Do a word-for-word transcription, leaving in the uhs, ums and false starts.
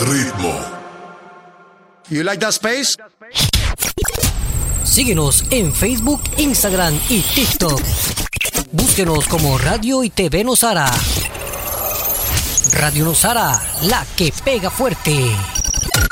ritmo. You like that space? Síguenos en Facebook, Instagram y TikTok. Búsquenos como Radio y T V Nosara. Radio Nosara, la que pega fuerte.